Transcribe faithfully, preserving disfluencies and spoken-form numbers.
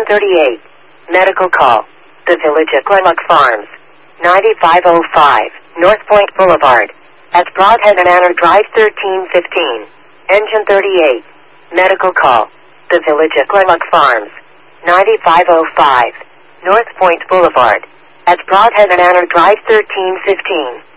thirty-eight. Medical call. The Village at Glenmuck Farms. ninety-five oh five, North Point Boulevard. At Broadhead and Manor Drive thirteen fifteen. Engine thirty-eight. Medical call. The Village at Glenmuck Farms. ninety-five oh five, North Point Boulevard. At Broadhead and Manor Drive thirteen fifteen.